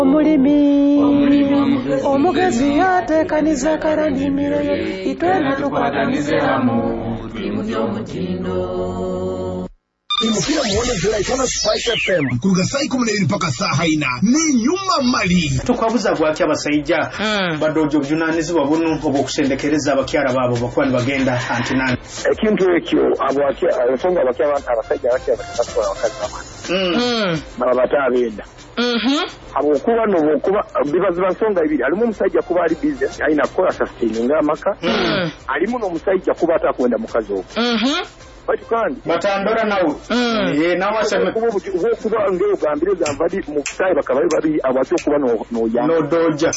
Omugezi yateekaniza kalanimiro itwena tukwataniziramu timu y'omutindo. Imukira muone zira ikona Spice FM kuruga saa 12 mpaka saa 4 ni nyuma mali tukwabuza gwaki abasayija badojo bujunanizibwa bunu obukusendekereza abakyala babo bakwani bagenda antinani ekintu ekyo abwaki abasonga abakyala abantu abasajja abakyala batakola wakazi bamani babatabenda abokuba nobokuba bibaza basonga ibiri alimu omusajja kuba ali business aina kola sustaining amaka alimu n'omusajja kuba atakwenda mukazi owo kandi batandora nawo nawasema kuba ngeo gambire zamvadi mu kusai bakabali babi abacho kuba no ya no doja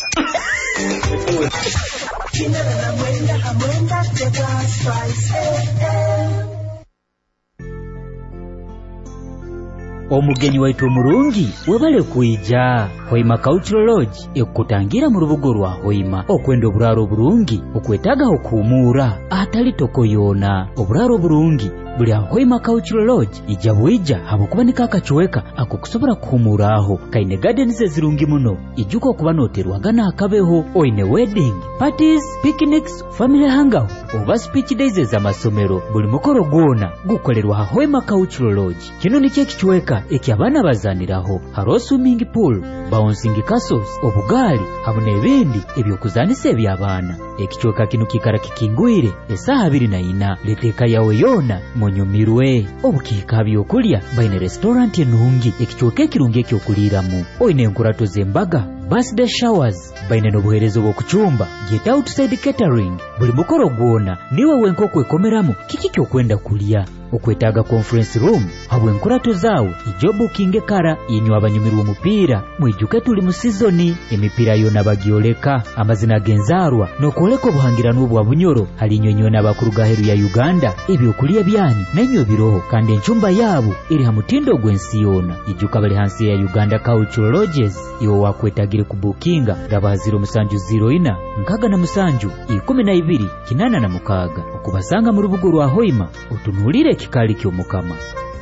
Omugenyi waitu omurungi webale kuija Hoima Cultural Lodge ekutangira mu rubugo rwa Hoima okwenda oburaro burungi okwetaga okumuura atali tokoyona oburaro burungi buli Hoima Cultural Lodge ijabwija habokubanika akachoeka akukusobora kuhumuraho kaine gardens ezirungi muno ijuko okuba noterwagana akabeho oine wedding parties picnics family hangout oba speech days ez'amasomero buli mukoro gwona gukolerwa Hoima Cultural Lodge kino nikyo ekichweka ekyabana bazaniraho haro swimming pool bouncing castles obugali hamwe n'ebindi ebyokuzanisa eby'abaana ekichweka kino kikara kikingwire esaha 24 leteka yawe yona monyumirwe obukiika byokulya baine restaurant enungi ekichweka ekirungi ekyokuliramu oine enkurato z'embaga birthday showers baine n'obuherezo bw'okuchumba get outside catering buli mukoro gwona niwe wenko kwekomeramu kiki kyokwenda kulya okwetaga conference room habwe enkurato zaawe ijobu kingekara inywa abanyumirwa omupiira mwijuke tuli mu seasoni emipiira yona bagioleka amazina genzarwa nokoleka obuhangirano bwa bunyoro halinyonyo n'abakuruga heru ya Uganda ebyokulya byanyu nanyo biroho kandi enchumba yabo eri hamutindo gwensi yona ijuka bali hansi ya Uganda Cultural Lodges iwo wakwetagire kubukinga gabaziro musanju 04 nkaga na musanju 12 kinana na mukaga okubasanga mu rubugo rwa Hoima utunulire kikali ky'omukama